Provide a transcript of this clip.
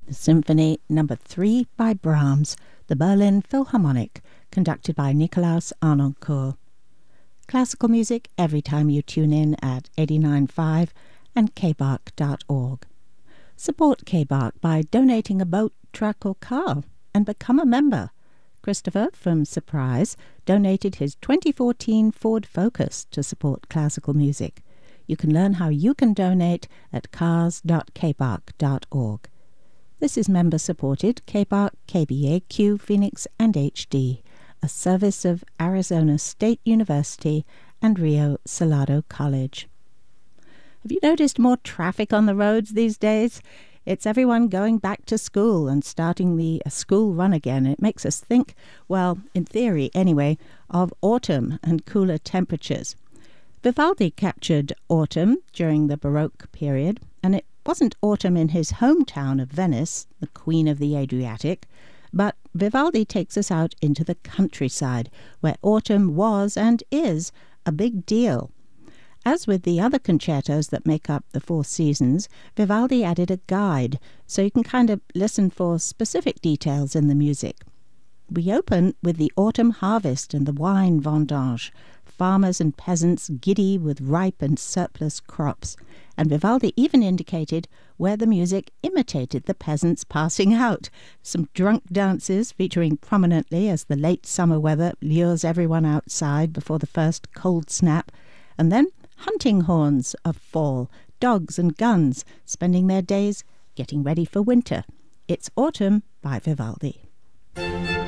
Symphony No. 3 by Brahms, the Berlin Philharmonic, conducted by Nikolaus Arnoncourt. Classical music every time you tune in at 89.5 and kbark.org. Support KBark by donating a boat, truck or car and become a member. Christopher from Surprise donated his 2014 Ford Focus to support classical music. You can learn how you can donate at cars.kbark.org. This is member-supported KBark, KBAQ, Phoenix and HD, a service of Arizona State University and Rio Salado College. Have you noticed more traffic on the roads these days? It's everyone going back to school and starting the school run again. It makes us think, well, in theory anyway, of autumn and cooler temperatures. Vivaldi captured autumn during the Baroque period, and it wasn't autumn in his hometown of Venice, the Queen of the Adriatic, but Vivaldi takes us out into the countryside, where autumn was and is a big deal. As with the other concertos that make up the four seasons, Vivaldi added a guide, so you can kind of listen for specific details in the music. We open with the autumn harvest and the wine vendange, farmers and peasants giddy with ripe and surplus crops, and Vivaldi even indicated where the music imitated the peasants passing out. Some drunk dances featuring prominently as the late summer weather lures everyone outside before the first cold snap, and then hunting horns of fall, dogs and guns spending their days getting ready for winter. It's Autumn by Vivaldi.